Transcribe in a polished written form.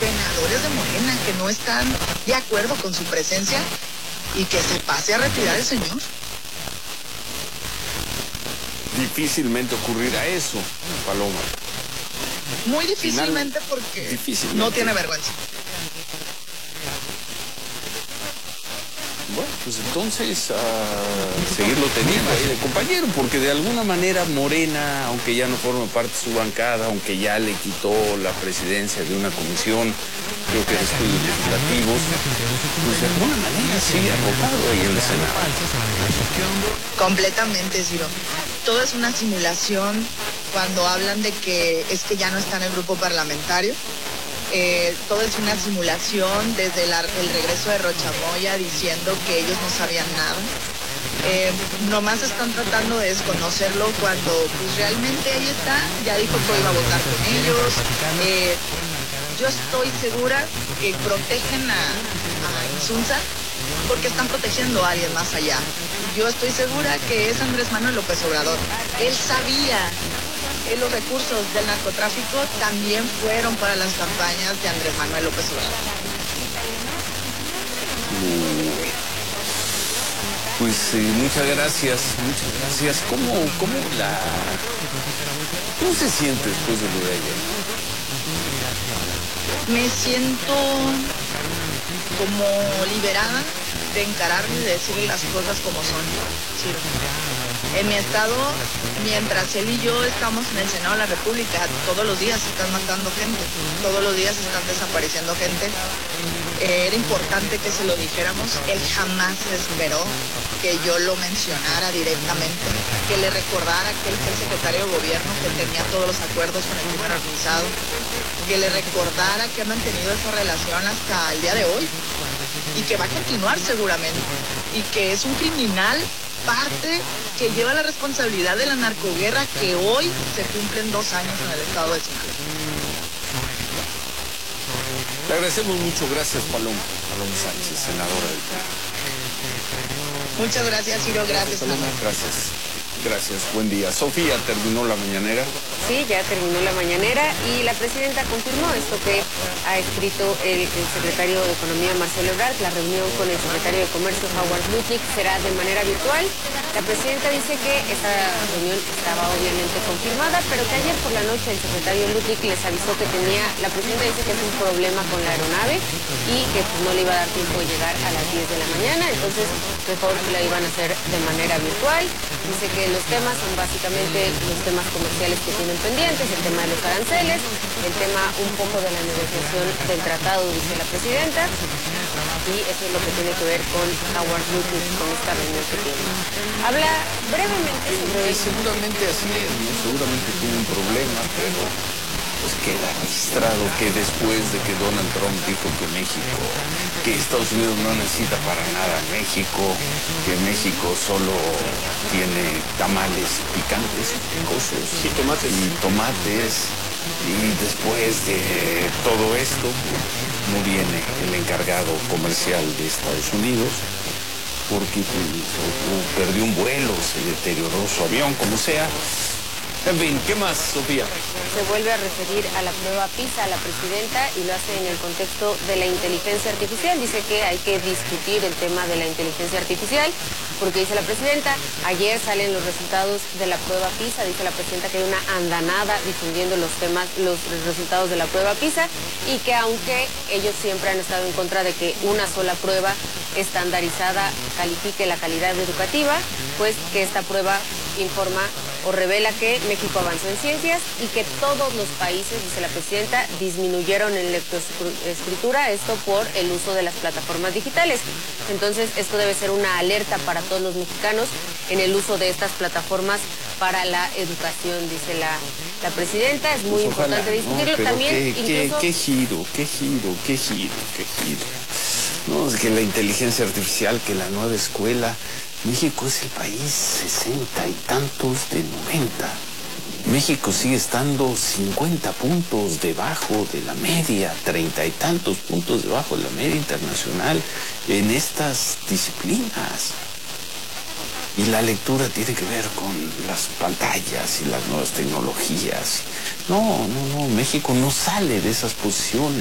senadores de Morena que no están de acuerdo con su presencia y que se pase a retirar el señor. Difícilmente ocurrirá eso, Paloma. Muy difícilmente porque difícilmente. No tiene vergüenza. Bueno, pues entonces seguirlo teniendo ahí de compañero, porque de alguna manera Morena, aunque ya no forma parte de su bancada, aunque ya le quitó la presidencia de una comisión, creo que de estudios legislativos, pues de alguna manera sigue arropado ahí en el Senado. Completamente, Ciro. Todo es una simulación cuando hablan de que es que ya no está en el grupo parlamentario. Todo es una simulación desde el regreso de Rocha Moya diciendo que ellos no sabían nada. Nomás están tratando de desconocerlo cuando pues realmente ahí está, ya dijo que iba a votar con ellos. Yo estoy segura que protegen a Insunza porque están protegiendo a alguien más allá. Yo estoy segura que es Andrés Manuel López Obrador. Él sabía que los recursos del narcotráfico también fueron para las campañas de Andrés Manuel López Obrador. Pues muchas gracias. ¿Cómo se siente después de lo de ayer? Me siento como liberada de encararme y de decirle las cosas como son. Sí. En mi estado, mientras él y yo estamos en el Senado de la República, todos los días están matando gente, todos los días están desapareciendo gente. Era importante que se lo dijéramos. Él jamás esperó que yo lo mencionara directamente, que le recordara que él fue el secretario de gobierno, que tenía todos los acuerdos con el crimen organizado, que le recordara que ha mantenido esa relación hasta el día de hoy y que va a continuar seguramente, y que es un criminal parte que lleva la responsabilidad de la narcoguerra que hoy se cumplen 2 años en el estado de Sinaloa. Le agradecemos mucho. Gracias, Paloma Sánchez, senadora del PRI. Muchas gracias, Ciro. Gracias, Paloma. Gracias. Buen día. Sofía, ¿terminó la mañanera? Sí, ya terminó la mañanera y la presidenta confirmó esto que ha escrito el secretario de Economía, Marcelo Ebrard. La reunión con el secretario de Comercio, Howard Lutnick, será de manera virtual. La presidenta dice que esta reunión estaba obviamente confirmada, pero que ayer por la noche el secretario Lutnick les avisó que la presidenta dice que es un problema con la aeronave y que pues, no le iba a dar tiempo de llegar a las 10 de la mañana, entonces mejor la iban a hacer de manera virtual. Dice que los temas son básicamente los temas comerciales que tienen pendientes, el tema de los aranceles, el tema un poco de la negociación del tratado, dice la presidenta, y eso es lo que tiene que ver con Howard Lutnick, con esta reunión que tiene. Habla brevemente sobre eso. Seguramente así es, ¿no? Seguramente tuvo un problema, pero pues queda registrado que después de que Donald Trump dijo que Estados Unidos no necesita para nada a México, que México solo tiene tamales picantes, picosos y tomates, y después de todo esto no viene el encargado comercial de Estados Unidos porque perdió un vuelo, se deterioró su avión, como sea. En fin, ¿qué más, Sofía? Se vuelve a referir a la prueba PISA, a la presidenta, y lo hace en el contexto de la inteligencia artificial. Dice que hay que discutir el tema de la inteligencia artificial, porque dice la presidenta, ayer salen los resultados de la prueba PISA, dice la presidenta que hay una andanada difundiendo los resultados de la prueba PISA, y que aunque ellos siempre han estado en contra de que una sola prueba estandarizada califique la calidad educativa, pues que esta prueba informa o revela que México avanzó en ciencias y que todos los países, dice la presidenta, disminuyeron en lectoescritura, esto por el uso de las plataformas digitales. Entonces, esto debe ser una alerta para todos los mexicanos en el uso de estas plataformas para la educación, dice la presidenta. Es muy importante discutirlo también. ¿Qué giro? No, es que la inteligencia artificial, que la nueva escuela. México es el país 60 y tantos de 90. México sigue estando 50 puntos debajo de la media, 30 y tantos puntos debajo de la media internacional en estas disciplinas. Y la lectura tiene que ver con las pantallas y las nuevas tecnologías. No, México no sale de esas posiciones.